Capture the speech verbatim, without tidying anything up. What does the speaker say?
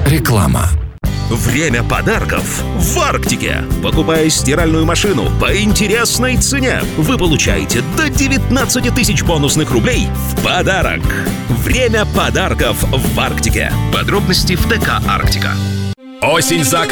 Реклама. Время подарков в Арктике. Покупая стиральную машину по интересной цене, вы получаете до девятнадцать тысяч бонусных рублей в подарок. Время подарков в Арктике. Подробности в ТК «Арктика». Осень за